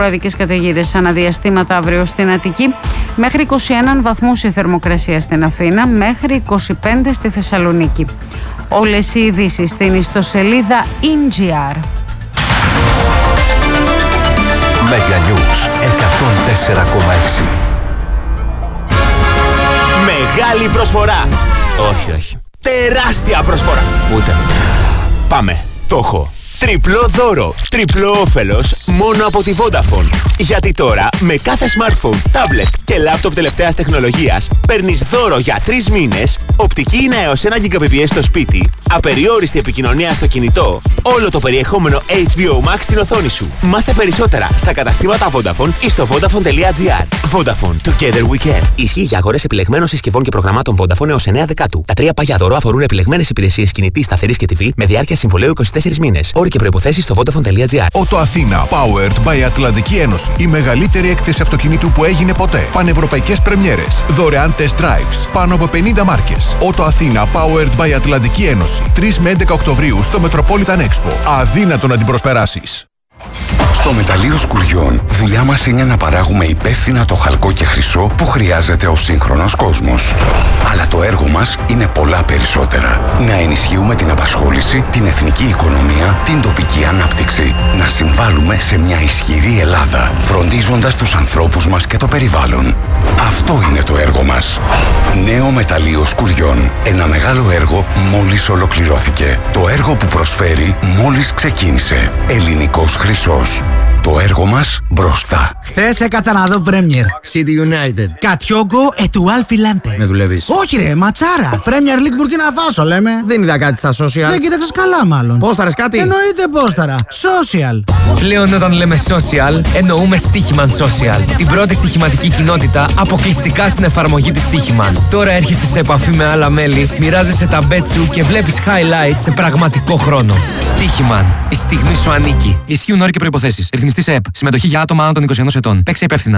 Προαδικές καταιγίδες αναδιαστήματα αύριο στην Αττική, μέχρι 21 βαθμούς η θερμοκρασία στην Αθήνα, μέχρι 25 στη Θεσσαλονίκη. Όλες οι ειδήσεις στην ιστοσελίδα INGR. Mega News 104,6. Μεγάλη προσφορά. Όχι. Τεράστια προσφορά. Ούτε. Πάμε. Το έχω. Τριπλό δώρο, τριπλό όφελος μόνο από τη Vodafone. Γιατί τώρα με κάθε smartphone, tablet και laptop τελευταίας τεχνολογίας παίρνεις δώρο για 3 μήνες, οπτική είναι έως 1 Gbps στο σπίτι, απεριόριστη επικοινωνία στο κινητό, όλο το περιεχόμενο HBO Max στην οθόνη σου. Μάθε περισσότερα στα καταστήματα Vodafone ή στο Vodafone.gr. Vodafone, together we can. Ισχύει για αγορές επιλεγμένων συσκευών και προγραμμάτων Vodafone έως 9 Δεκάτου. Τα 3 πάγια δώρο αφορούν επιλεγμένες υπηρεσίες κινητής, σταθερής και TV με διάρκεια συμβολαίου 24 μήνες. Όροι και προϋποθέσεις στο Vodafone.gr. Ότο Αθήνα, powered by Ατλαντική Ένωση. Η μεγαλύτερη έκθεση αυτοκινήτου που έγινε ποτέ. Πανευρωπαϊκές πρεμιέρες. Δωρεάν test drives. Πάνω από 50 μάρκες. Ότο Αθήνα, powered by Ατλαντική Ένωση. 3 με 11 Οκτωβρίου στο Metropolitan Expo. Αδύνατο να την προσπεράσεις. Στο μεταλλείο Σκουριών, δουλειά μας είναι να παράγουμε υπεύθυνα το χαλκό και χρυσό που χρειάζεται ο σύγχρονος κόσμος. Αλλά το έργο μας είναι πολλά περισσότερα. Να ενισχύουμε την απασχόληση, την εθνική οικονομία, την τοπική ανάπτυξη. Να συμβάλλουμε σε μια ισχυρή Ελλάδα, φροντίζοντας τους ανθρώπους μας και το περιβάλλον. Αυτό είναι το έργο μας. Νέο μεταλλείο Σκουριών. Ένα μεγάλο έργο μόλις ολοκληρώθηκε. Το έργο που προσφέρει μόλις ξεκίνησε. Ελληνικός χρυσός. Το έργο μας μπροστά. Χθες έκατσα να δω Premier. City United. Κατιόγκο ετουάλ φιλάντε. Με δουλεύεις? Όχι ρε, ματσάρα. Premier League Burkina Faso λέμε. Δεν είδα κάτι στα social. Δεν κοίταξες καλά μάλλον. Πόσταρες κάτι? Εννοείται πόσταρα. Social. Πλέον όταν λέμε social, εννοούμε Stichiman Social. Την πρώτη στοιχηματική κοινότητα αποκλειστικά στην εφαρμογή της Stichiman. Τώρα έρχεσαι σε επαφή με άλλα μέλη, μοιράζεσαι τα bet σου και βλέπεις highlights σε πραγματικό χρόνο. Stichiman. Η στιγμή σου ανήκει. Ισχύουν όροι και προϋποθέσεις. Ρυθμιστή σε ΕΠ. Συμμετοχή για άτομα άνω των 21 ετών. Παίξε υπεύθυνα.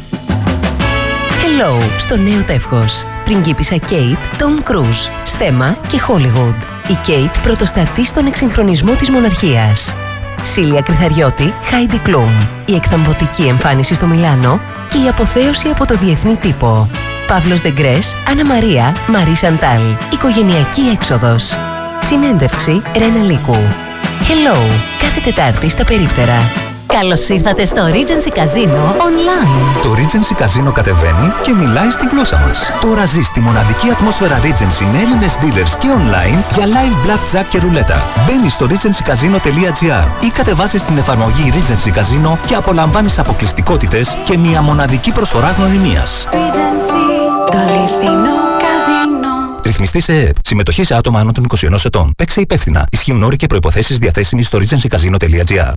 Hello στο νέο τεύχος. Πριγκίπισσα Kate, Tom Cruise, Στέμα και Hollywood. Η Kate πρωτοστατεί στον εξυγχρονισμό της μοναρχίας. Σίλια Κρυθαριώτη, Heidi Klum. Η εκθαμβωτική εμφάνιση στο Μιλάνο και η αποθέωση από το διεθνή τύπο. Παύλος Δεγκρές, Άννα Μαρία, Μαρή Σαντάλ. Οικογενειακή έξοδος. Συνέντευξη Ρένα Λίκου. Hello, κάθε Τετάρτη στα περίπτερα. Καλώς ήρθατε στο Regency Casino Online. Το Regency Casino κατεβαίνει και μιλάει στη γλώσσα μας. Τώρα ζεις τη μοναδική ατμόσφαιρα Regency με Έλληνες dealers και online για live blackjack και ρουλέτα. Μπαίνεις στο regencycasino.gr ή κατεβάζεις την εφαρμογή Regency Casino και απολαμβάνεις αποκλειστικότητες και μια μοναδική προσφορά γνωριμίας. Regency, το αληθινό καζίνο. Ρυθμιστή σε ΕΕΠ. Συμμετοχή σε άτομα άνω των 21 ετών. Παίξε υπεύθυνα. Ισχύουν όροι και προϋποθέσεις διαθέσιμοι στο regencycasino.gr.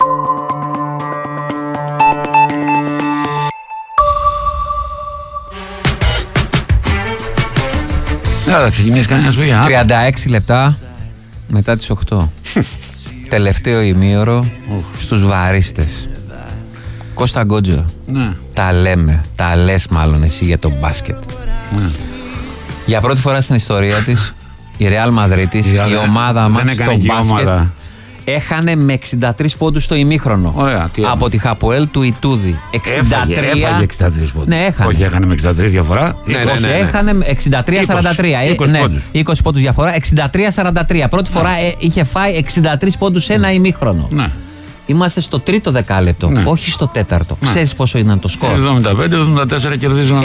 Θα ξεκινήσει κανένας παιδιά. 36 λεπτά μετά τις 8. Τελευταίο ημίωρο στους βαρίστες. Κώστα Γκότζο. Ναι. Τα λέμε. Τα λες μάλλον εσύ για το μπάσκετ. Ναι. Για πρώτη φορά στην ιστορία της η Ρεάλ Μαδρίτης, η ομάδα μας στο μπάσκετ, έχανε με 63 πόντους στο ημίχρονο. Ωραία, από τη Χαποέλ του Ιτούδη. 63. Έφαγε 63 πόντους. Ναι, έχανε. Όχι, έχανε με 63 διαφορά. Ναι. Έχανε με 63-43. 20 πόντους διαφορά. 63-43. Πρώτη φορά είχε φάει 63 πόντους σε ένα ημίχρονο. Ναι. Είμαστε στο τρίτο δεκάλεπτο, όχι στο τέταρτο. Ξέρεις πόσο ήταν το σκορ? 75-74 κερδίζουν.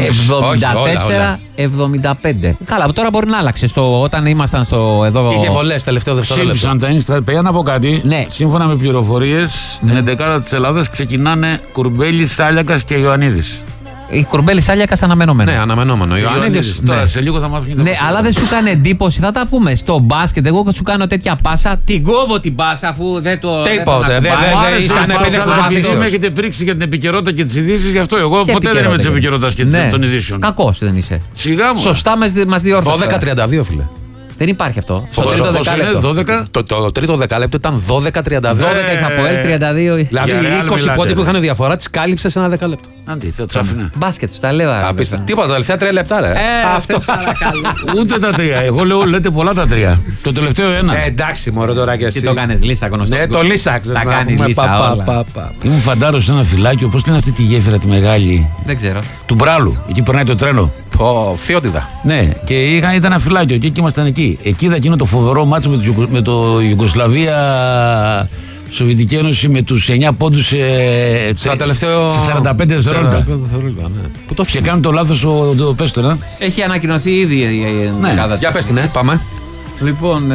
74-75. Καλά, τώρα μπορεί να άλλαξε. Όταν ήμασταν στο εδώ. Είχε βολές τελευταίο δευτερόλεπτο. Ψήφισαν τα Insta. Πήγα να πω κάτι. Ναι. Σύμφωνα με πληροφορίες, στην 11η της Ελλάδας ξεκινάνε Κουρμπέλης, Σάλιακας και Ιωαννίδης. Η Κουρμπέλη Σάλιακα αναμενόμενο. Ναι, αναμενόμενο. Ιωαννίδης. Τώρα σε λίγο θα μάθουν. Ναι, αλλά δεν σου κάνει εντύπωση. Θα τα πούμε στο μπάσκετ. Εγώ σου κάνω τέτοια πάσα. Την κόβω την πάσα αφού δεν το. Τίποτε. Δεν είσαι ανεπίδεκτο μαθήσεως. Με έχετε πρίξει για την επικαιρότητα και τις ειδήσεις, γι' αυτό εγώ ποτέ δεν είμαι της επικαιρότητας και των ειδήσεων. Κακός δεν είσαι. Σιγά μου. Σωστά μας διόρθωσε. 12-32, φίλε. Δεν υπάρχει αυτό. Στο τρίτο δεκάλεπτο. Το τρίτο δεκάλεπτο ήταν 12-32. 12 είχα από Ελ, 32. Δηλαδή οι 20 πόντοι που είχαν διαφορά τις κάλυψε σε ένα δεκάλεπτο. Αντίθετο, άφηνα. Μπάσκετ, τα λέω. Απίστευτο. Τίποτα, τα τελευταία 3 λεπτά, ρε. Αυτό. Ούτε τα 3. Εγώ λέω λέτε πολλά τα 3. Το τελευταίο 1. Εντάξει, μωρό τώρα και εσύ. Τι το κάνεις λύσα γνωστό. Ναι, το λύσαξες. Τα κάνει λύσα όλα. Ήμουν φαντάρο σε ένα φυλάκιο. Πώς είναι αυτή τη γέφυρα τη μεγάλη. Δεν ξέρω. Του Μπράλου. Εκεί περνάει το τρένο. Θεότητα. Ναι, και ήταν ένα φυλάκιο και ήμασταν εκεί. Εκεί είδα εκείνο το φοβερό μάτσο με το Ιουγκοσλαβία Σοβιετική Ένωση με τους 9 πόντους σε 45 δευτερόλεπτα. Που το και κάνουν το λάθος το πες τώρα. Έχει ανακοινωθεί ήδη η Ελλάδα. Για πες την, πάμε. Λοιπόν,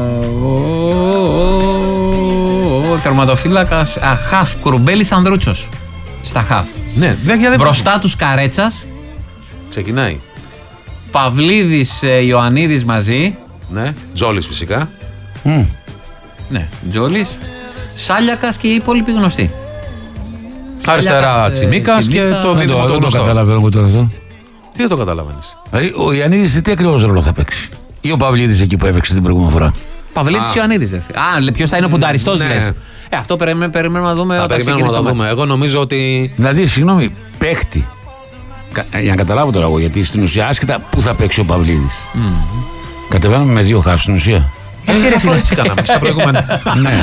ο τερματοφύλακας Χαφ Κουρμπέλης Ανδρούτσος. Στα Χαφ. Ναι, μπροστά τους Καρέτσας. Ξεκινάει. Παυλίδης Ιωαννίδης μαζί. Ναι, Τζόλης φυσικά. Ναι, Τζόλης. Σάλιακας και οι υπόλοιποι γνωστοί. Αριστερά Τσιμίκας και το δίδυμο το γνωστό. Δεν το καταλαβαίνω τώρα αυτό. Τι δεν το καταλαβαίνεις? Ο Ιωαννίδης τι ακριβώς ρόλο θα παίξει? Ή ο Παυλίδης εκεί που έπαιξε την προηγούμενη φορά? Παυλίδης Ιωαννίδης. Ποιος θα είναι ο φουνταριστός λες? Αυτό περιμένουμε να δούμε όταν ξεκινήσουμε. Εγώ νομίζω ότι. Δηλαδή, συγγνώμη, παίχτη. Για να καταλάβω τώρα εγώ, γιατί στην ουσία, άσχετα πού θα παίξει ο Παυλίδης. Κατεβαίνουμε με 2 χαφ στην ουσία. Αυτό έτσι κάναμε στα προηγούμενα. Ναι.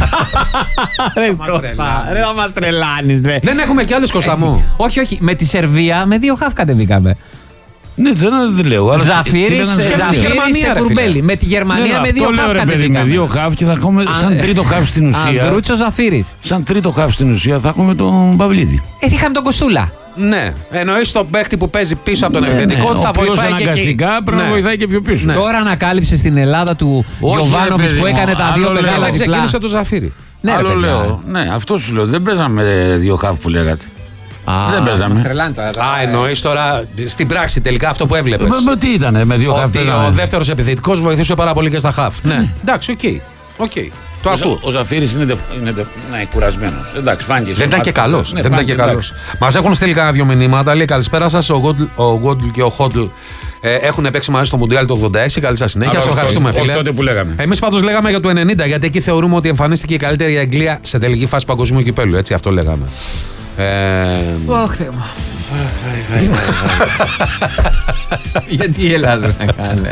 Δεν θα μας τρελάνεις. Δεν έχουμε κι άλλες, Κώστα μου. Όχι. Με τη Σερβία με 2 χαφ κατεβήκαμε. Ναι, δεν λέω. Ζαφύρης σε Κουρμπέλη. Με τη Γερμανία με 2 χαφ κατεβήκαμε. Με 2 χαφ και θα έχουμε σαν τρίτο χαφ στην ουσία. Ανδρούτσο Ζαφύρης. Σαν τρίτο χαφ στην ουσία θα έχουμε τον Παυλίδη. Είχαμε τον Κοστούλα. Ναι, εννοείς τον παίχτη που παίζει πίσω από τον επιθετικό ότι θα βοηθάει και εκεί. Πρέπει να βοηθάει και πιο πίσω. Τώρα ανακάλυψε στην Ελλάδα του Γιωβάνοβιτς που έκανε τα 2 μεγάλα. Δεν ξεκίνησε το Ζαφύρι. Άλλο λέω. Ναι, αυτό σου λέω. Δεν παίζαμε 2 χαφ που λέγατε. Δεν παίζαμε. Εννοείς τώρα στην πράξη τελικά αυτό που έβλεπες. Τι ήτανε με 2 χαφ? Ο δεύτερος επιθετικός βοηθούσε πάρα πολύ και στα χαφ. Ναι, εντάξει, οκ. Ο Ζαφύρης είναι κουρασμένος. Εντάξει, φάνηκε. Δεν ήταν και καλός. Μας έχουν στείλει κάνα 2 μηνύματα. Λέει καλησπέρα σας. Ο Γκόντλ και ο Χόντλ έχουν παίξει μαζί στο Μουντιάλ του 86. Καλή σας συνέχεια. Σας ευχαριστούμε, φίλε. Τότε που λέγαμε. Εμείς πάντως λέγαμε για το 90, γιατί εκεί θεωρούμε ότι εμφανίστηκε η καλύτερη Αγγλία σε τελική φάση παγκοσμίου κυπέλλου. Έτσι, αυτό λέγαμε. Θεέ μου. Γιατί η Ελλάδα να κάνει?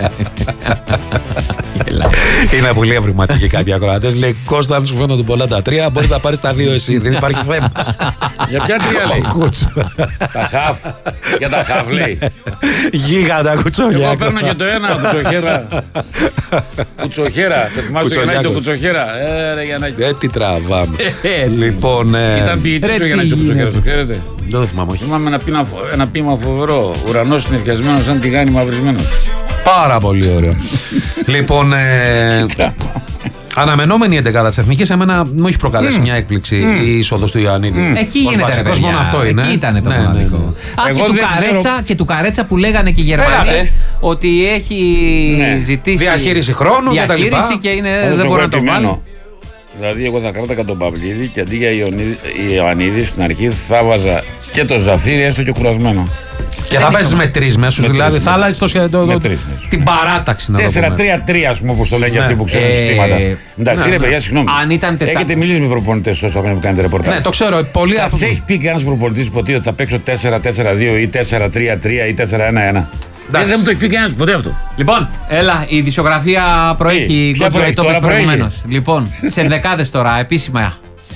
Είναι πολύ ευρηματικοί κάποιοι ακροατές. Λέει Κώστα, αν σου φαίνονται πολλά τα 3, μπορείς να πάρεις τα 2 εσύ. Δεν υπάρχει θέμα. Για ποια 3 λέει? Τα χαφ. Για τα χαφ λέει. Γίγαντα κουτσόγια. Εγώ παίρνω και το 1 κουτσοχέρα. Κουτσοχέρα. Το θυμάσαι το Γιαννάκη το κουτσοχέρα? Τι τραβάμε. Λοιπόν. Ήταν ποιητής ο Γιαννάκης ο κουτσοχέρας, το ξέρετε? Δεν το θυμάμαι. Θυμάμαι ένα ποίημα φοβερό. Ουρανός είναι φτιασμένος σαν τηγάνι μαυρισμένος. Πάρα πολύ ωραίο. Λοιπόν, αναμενόμενη 11η της Εθνικής, εμένα μου έχει προκαλέσει μια έκπληξη η είσοδος του Ιωαννίδη. Εκεί γίνεται, ρε μόνο αυτό είναι. Εκεί ήταν το μοναδικό. Και του Καρέτσα που λέγανε και οι Γερμανοί ότι έχει ζητήσει διαχείριση χρόνου και δεν μπορεί να το βάλει. Δηλαδή, εγώ θα κράτακα τον Παυλίδη και αντί για Ιωαννίδη στην αρχή θα βάζα και το Ζαφύρι, έστω και κουρασμένο. Και θα παίζεις με 3 μέσους, δηλαδή θα αλλάζει την παράταξη. 4-3-3, ας πούμε, όπως το λένε αυτοί που ξέρουν συστήματα. Εντάξει, ρε παιδιά, συγγνώμη. Έχετε μιλήσει με προπονητές όσο χρόνια που κάνετε ρεπορτάζ? Ναι, το ξέρω. Σας έχει πει κανένας προπονητής ποτέ ότι θα παίξω 4-4-2 ή 4-3-3 ή 4-1-1? Δεν μου το έχει πει κανένας ποτέ αυτό. Λοιπόν, έλα, η δισογραφία προέχει. Τώρα προηγουμένως. Λοιπόν, σε δεκάδες τώρα, επίσημα.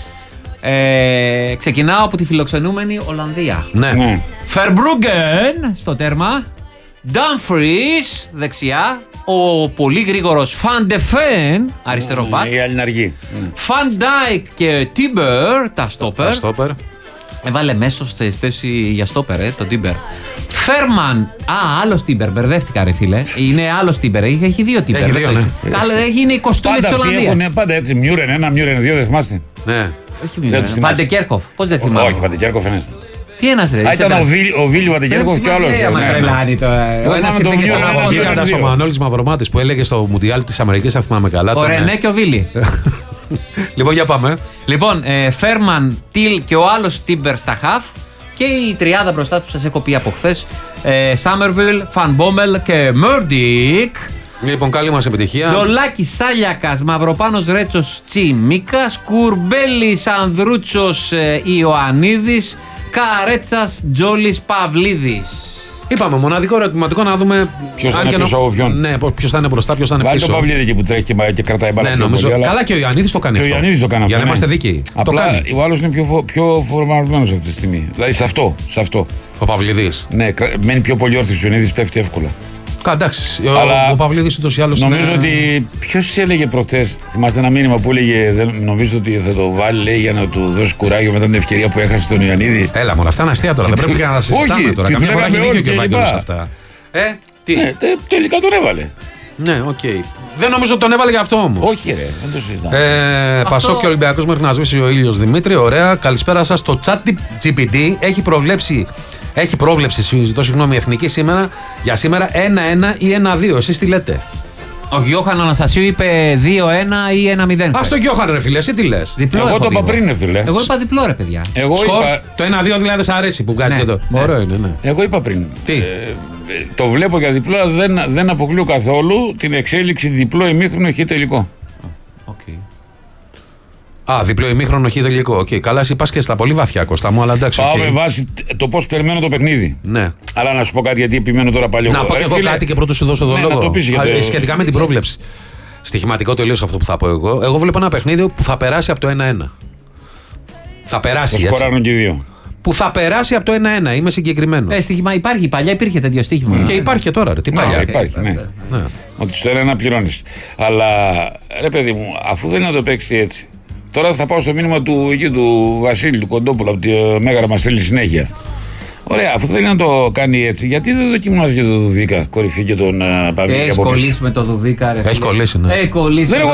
Ξεκινάω από τη φιλοξενούμενη Ολλανδία. Ναι. Φερμπρούγκεν στο τέρμα. Ντάμφρις δεξιά. Ο πολύ γρήγορος Φαντεφέν αριστερό μπακ. Η Αλληναργή. Φαντάικ και Τίμπερ τα στόπερ. Έβαλε μέσω στη θέση για στόπερ, τον Τίμπερ. Φέρμαν. Άλλο Τίμπερ, μπερδεύτηκα ρε φίλε. Είναι άλλο Τίμπερ, έχει 2 Τίμπερ. Έχει 2, ναι. Είναι 20 της Ολλανδίας. Πάντα έτσι, Μιούρεν 1, Μιούρεν 2, δεν θυμάστε? Ναι. Όχι Μιούρεν, Βαντεκέρκοφ, πώς δεν θυμάμαι? Όχι, Βαντεκέρκοφ είναι. Τι ένας ρε? Ήταν ο Βίλι Βαντεκέρκοφ και ο άλλος. Ο Μανώλης Μαυρομάτης που έλεγε στο Μουντιάλ της Αμερικής, αν θυμάμαι καλά. Ο Ρενέ και ο Βίλι. Λοιπόν, για πάμε. Λοιπόν, Φέρμαν, Τιλ και ο άλλος Τίμπερ στα χαφ. Και η τριάδα μπροστά του σας έχω πει από χθες. Σάμερβιλ, Φαν Μπόμελ και Μέρντικ. Λοιπόν, καλή μας επιτυχία. Τζολάκης Σάλιακας, Μαυροπάνος Ρέτσος Τσιμίκας, Κουρμπέλης Ανδρούτσος Ιωαννίδης, Καρέτσας Τζόλης Παυλίδης. Είπαμε, μοναδικό ερωτηματικό να δούμε ποιος θα είναι πίσω από ποιον. Ναι, ποιος θα είναι μπροστά, ποιος θα είναι πίσω. Βάλει το Παυλίδη εκεί που τρέχει και κρατάει μπάλα. Ναι, νομίζω. Αλλά... Καλά και ο Ιωαννίδης το κάνει αυτό. Και ο Ιωαννίδης το κάνει αυτό. Για να είμαστε δίκαιοι. Απλά ο άλλος είναι πιο φορμαρισμένος αυτή τη στιγμή. Δηλαδή σε αυτό. Ο Παυλίδης. Ναι, μένει πιο πολύ όρθιος. Ο Ιωαννίδης πέφτει εύκολα. Εντάξει, ο Παυλίδης ούτως ή άλλως. Νομίζω ότι. Ποιος έλεγε προχτές, θυμάστε ένα μήνυμα που έλεγε, νομίζω ότι θα το βάλει, λέει, για να του δώσει κουράγιο μετά την ευκαιρία που έχασε τον Ιωαννίδη. Έλα, μόνο αυτά είναι αστεία τώρα. Δεν πρέπει να τα συζητάμε τώρα. Καμιά φορά έχει δίκιο και ο Ευάγγελος αυτά. Τι. Τελικά τον έβαλε. Ναι, οκ. Δεν νομίζω ότι τον έβαλε για αυτό όμως. Όχι, ρε, δεν το συζητάμε. Πασό και Ολυμπιακός μέχρι να σβήσει ο ήλιος, Δημήτρη. Ωραία. Καλησπέρα σας. Το ChatGPT έχει πρόβλεψη, συγγνώμη, εθνική σήμερα για σήμερα 1-1 ή 1-2. Εσείς τι λέτε? Ο Γιώχαν Αναστασίου είπε 2-1 ή 1-0. Ας το Γιώχαν, ρε φίλε, εσύ τι λες? Διπλό. Εγώ το είπα πριν, ρε φίλε. Εγώ είπα διπλό, ρε παιδιά. Το 1-2 δηλαδή σ' αρέσει που βγάζει και το. Ωραίο είναι, ναι. Εγώ είπα πριν. Τι? Το βλέπω για διπλό, δεν αποκλείω καθόλου την εξέλιξη διπλό ημίχρονο χ τελικό. Διπλό ημίχρονο χ τελικό. Καλά, εσύ πας και στα πολύ βαθιά, Κώστα μου, αλλά εντάξει. Πάω με βάση το πώς περιμένω το παιχνίδι. Ναι. Αλλά να σου πω κάτι, γιατί επιμένω τώρα πάλι. Να πω και εγώ κάτι και πρώτο σου δώσω τον λόγο. Να το πεις σχετικά με την πρόβλεψη. Στοιχηματικό τελείως αυτό που θα πω εγώ. Εγώ βλέπω ένα παιχνίδι που θα περάσει από το 1-1. Θα περάσει. Θα σκοράρουν και οι δύο. Που θα περάσει από το 1-1. Είμαι συγκεκριμένο. Στοίχημα υπάρχει. Παλιά υπήρχε τέτοιο στοίχημα. Και υπάρχει και τώρα. Τι παλιά. Υπάρχει, ναι. Ότι στο 1-1 πληρώνεις. Αλλά ρε παιδί μου, αφού δεν είναι να το παίξει έτσι. Τώρα θα πάω στο μήνυμα του Βασίλη, του Κοντόπουλου, από τη Μέγαρα μας στέλνει συνέχεια. Ωραία, αφού θέλει να το κάνει έτσι, γιατί δεν δοκιμάζει και το Δουδίκα, κορυφή και τον Παυλίδη? Έχει κολλήσει με το Δουδίκα, ρε. Έχει κολλήσει, ναι. Έχει κολλήσει.